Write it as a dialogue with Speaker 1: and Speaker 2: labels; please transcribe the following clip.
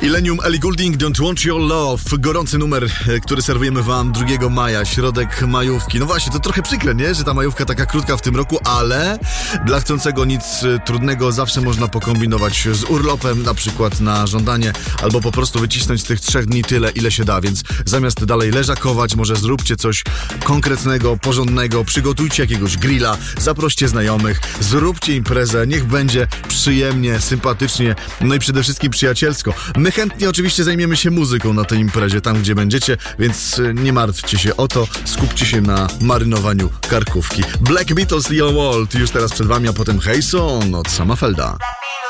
Speaker 1: Illenium, Ellie Goulding, Don't Want Your Love. Gorący numer, który serwujemy wam 2 maja, środek majówki. No właśnie, to trochę przykre, nie? Że ta majówka taka krótka w tym roku, ale dla chcącego nic trudnego zawsze można pokombinować z urlopem, na przykład na żądanie, albo po prostu wycisnąć z tych 3 dni tyle, ile się da, więc zamiast dalej leżakować, może zróbcie coś konkretnego, porządnego, przygotujcie jakiegoś grilla, zaproście znajomych, zróbcie imprezę, niech będzie przyjemnie, sympatycznie, no i przede wszystkim przyjacielsko. My chętnie oczywiście zajmiemy się muzyką na tej imprezie, tam gdzie będziecie, więc nie martwcie się o to, skupcie się na marynowaniu karkówki. Black Beatles, Leo Walt już teraz przed wami, a potem Hey Son od Sama Felda.